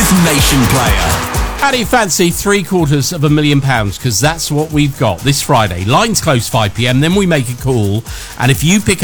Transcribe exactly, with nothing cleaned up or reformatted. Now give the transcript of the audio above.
Nation player. How do you fancy three quarters of a million pounds? Because that's what we've got this Friday. Lines close five p.m, then we make a call. And if you pick